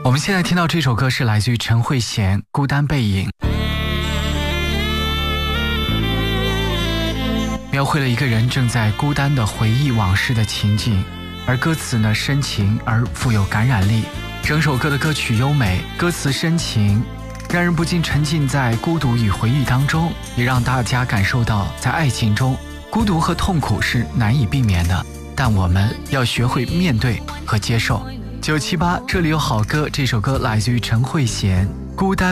我们现在听到这首歌是来自于陈慧娴《孤单背影》，描绘了一个人正在孤单地回忆往事的情景，而歌词呢深情而富有感染力。整首歌的歌曲优美，歌词深情，让人不禁沉浸在孤独与回忆当中，也让大家感受到在爱情中孤独和痛苦是难以避免的，但我们要学会面对和接受。978这里有好歌，这首歌来自于陈慧娴《孤单